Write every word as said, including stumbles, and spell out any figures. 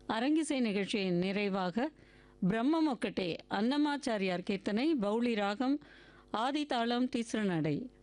அரங்கிசை நிகழ்ச்சியின் நிறைவாக பிரம்மமொக்கட்டே அன்னமாச்சாரியார் கீர்த்தனை பௌளி ராகம் ஆதி தாளம் திஸ்ர நடை